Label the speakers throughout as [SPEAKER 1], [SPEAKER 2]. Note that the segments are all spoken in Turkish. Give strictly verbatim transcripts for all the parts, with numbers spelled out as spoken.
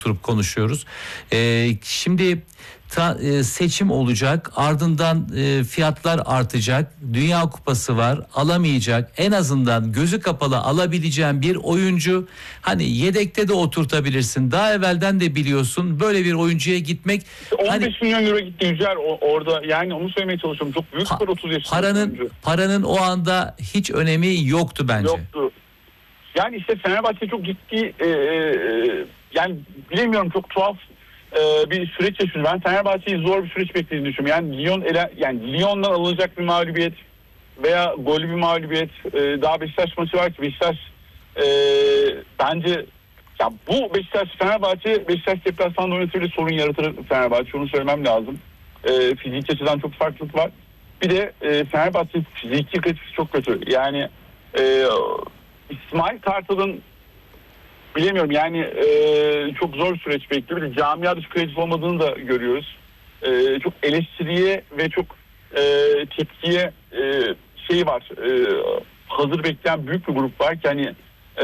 [SPEAKER 1] oturup konuşuyoruz. Ee, şimdi ta, e, seçim olacak, ardından e, fiyatlar artacak, Dünya Kupası var, alamayacak, en azından gözü kapalı alabileceğin bir oyuncu, hani yedekte de oturtabilirsin, daha evvelden de biliyorsun böyle bir oyuncuya gitmek.
[SPEAKER 2] on beş
[SPEAKER 1] hani,
[SPEAKER 2] milyon euro gitti Yücel orada, yani onu söylemeye çalışıyorum, çok büyük pa- otuz yaşında
[SPEAKER 1] paranın
[SPEAKER 2] oyuncu.
[SPEAKER 1] Paranın o anda hiç önemi yoktu bence.
[SPEAKER 2] Yoktu. Yani işte Fenerbahçe çok ciddi e, e, yani bilemiyorum, çok tuhaf e, bir süreç yaşıyor. Ben Fenerbahçe'yi zor bir süreç beklediğini düşünüyorum. Yani Lyon ele, yani Lyon'dan alınacak bir mağlubiyet veya gollü bir mağlubiyet, e, daha Beşiktaş maçı var ki Beşiktaş e, bence ya bu Beşiktaş Fenerbahçe Beşiktaş deplasmanda oynatır bile sorun yaratır Fenerbahçe. Onu söylemem lazım. E, fiziki açıdan çok farklılık var. Bir de e, Fenerbahçe fiziki kalitesi çok kötü. Yani e, İsmail Kartal'ın bilemiyorum yani e, çok zor bir süreç bekliyor. Bir de camia dışı kreatif olmadığını da görüyoruz. E, çok eleştiriye ve çok e, tepkiye e, şey var. E, hazır bekleyen büyük bir grup var ki hani e,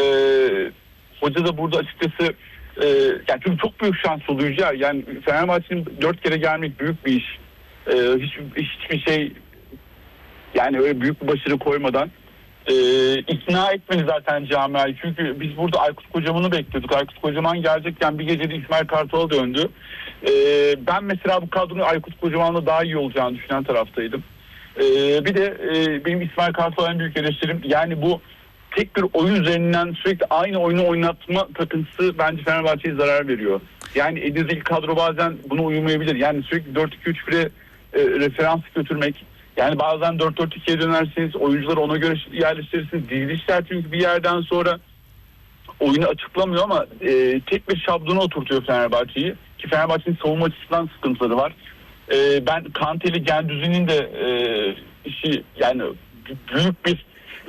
[SPEAKER 2] hoca da burada açıkçası e, yani çünkü çok büyük şans oluyor ya. Yani Fenerbahçe'nin dört kere gelmek büyük bir iş. E, hiç, hiçbir şey yani öyle büyük bir başarı koymadan Ee, ikna etmeli zaten camiayı. Çünkü biz burada Aykut Kocaman'ı bekliyorduk. Aykut Kocaman gelecekken bir gecede İsmail Kartal'a döndü. Ee, ben mesela bu kadronun Aykut Kocaman'la daha iyi olacağını düşünen taraftaydım. Ee, bir de e, benim İsmail Kartal'a en büyük eleştirim, yani bu tek bir oyun üzerinden sürekli aynı oyunu oynatma takıntısı bence Fenerbahçe'ye zarar veriyor. Yani elinizdeki kadro bazen buna uyumayabilir. Yani sürekli dört iki üç bire e, referans götürmek. Yani bazen dört dört ikiye dönersiniz, oyuncuları ona göre yerleştirirsiniz. Dizilişler çünkü bir yerden sonra oyunu açıklamıyor ama e, tek bir şablona oturtuyor Fenerbahçe'yi. Ki Fenerbahçe'nin savunma açısından sıkıntıları var. E, ben Kanteli Gendüzi'nin de e, işi yani büyük bir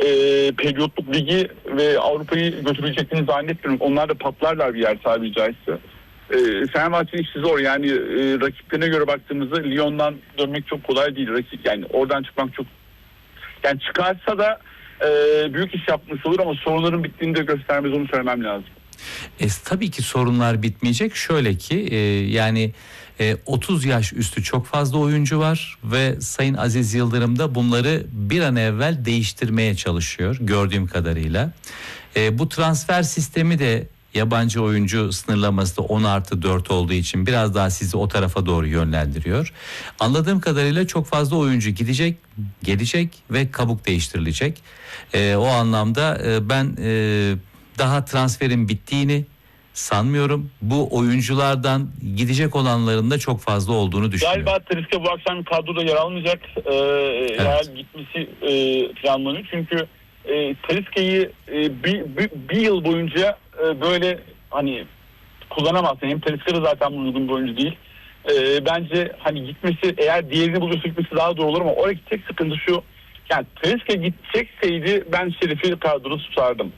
[SPEAKER 2] e, periyotluk ligi ve Avrupa'yı götüreceklerini zannetmiyorum. Onlar da patlarlar bir yer tabiri caizse. E, Fenerbahçe'nin işi zor. Yani e, rakiplerine göre baktığımızda Lyon'dan dönmek çok kolay değil. Rakip, yani oradan çıkmak çok, yani çıkarsa da e, büyük iş yapmış olur ama sorunların bittiğini de göstermez, onu söylemem lazım.
[SPEAKER 1] E, tabii ki sorunlar bitmeyecek. Şöyle ki e, yani e, otuz yaş üstü çok fazla oyuncu var ve Sayın Aziz Yıldırım da bunları bir an evvel değiştirmeye çalışıyor gördüğüm kadarıyla. E, bu transfer sistemi de yabancı oyuncu sınırlaması da on artı dört olduğu için biraz daha sizi o tarafa doğru yönlendiriyor. Anladığım kadarıyla çok fazla oyuncu gidecek, gelecek ve kabuk değiştirilecek. E, o anlamda e, ben e, daha transferin bittiğini sanmıyorum. Bu oyunculardan gidecek olanların da çok fazla olduğunu düşünüyorum.
[SPEAKER 2] Galiba Talisca bu akşam kadroda yer almayacak. Ee, evet. Eğer gitmesi e, planlanıyor. Çünkü e, Talisca'yı e, bir, bir, bir yıl boyunca e, böyle hani kullanamazsın. Hem Talisca da zaten uygun bir oyuncu değil. E, bence hani gitmesi, eğer diğerini bulursa gitmesi daha doğru olur ama oradaki tek sıkıntı şu. Yani Talisca gidecekseydi ben Şerif'i kadroda tutardım.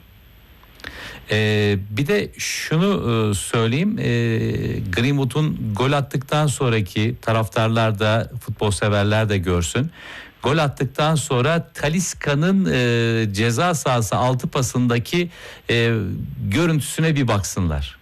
[SPEAKER 1] Ee, bir de şunu e, söyleyeyim, e, Greenwood'un gol attıktan sonraki, taraftarlar da futbol severler de görsün, gol attıktan sonra Talisca'nın e, ceza sahası altı pasındaki e, görüntüsüne bir baksınlar.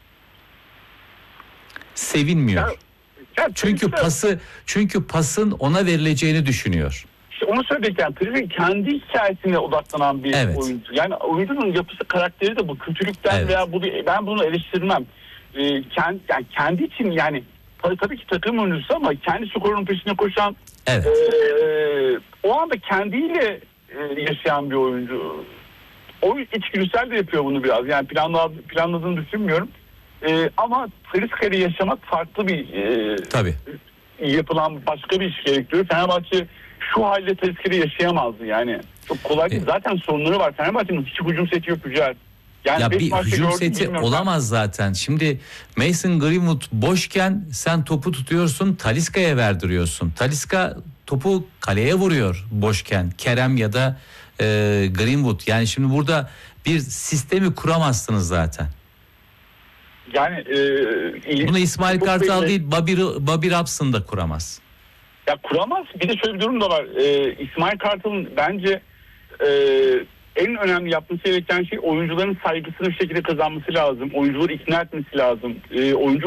[SPEAKER 1] Sevinmiyor. Ya, ya, çünkü Talisca, pası çünkü pasın ona verileceğini düşünüyor.
[SPEAKER 2] Onu söylerken Tristan kendi hikayesine odaklanan bir evet. oyuncu. Yani oyuncunun yapısı, karakteri de bu kötülükten evet. veya bu, ben bunu eleştirmem. Ee, kendi, yani kendi için yani tabii ki takım oyuncusu ama kendi skorunun peşine koşan evet. e, o anda kendiyle e, yaşayan bir oyuncu. O içgüdüsel de yapıyor bunu biraz. Yani planla, planladığını düşünmüyorum. E, ama Trisca'yı yaşamak farklı bir e,
[SPEAKER 1] tabii.
[SPEAKER 2] yapılan başka bir iş gerektiriyor. Fenerbahçe şu halde Talisca'yı yaşayamazdı yani. Çok kolay değil. Zaten sorunları var. Fenerbahçe'nin hiç hücum seti yok Yücel. Yani
[SPEAKER 1] ya bir hücum seti olamaz zaten. Şimdi Mason Greenwood boşken sen topu tutuyorsun, Talisca'ya verdiriyorsun. Talisca topu kaleye vuruyor boşken. Kerem ya da e, Greenwood. Yani şimdi burada bir sistemi kuramazsınız zaten.
[SPEAKER 2] Yani e,
[SPEAKER 1] bunu İsmail Kartal değil, Bobby, Bobby Robson da kuramaz.
[SPEAKER 2] Ya kuramaz. Bir de şöyle bir durum da var. Ee, İsmail Kartal'ın bence e, en önemli yapması gereken şey oyuncuların saygısını bir şekilde kazanması lazım. Oyuncuları ikna etmesi lazım. E, oyuncu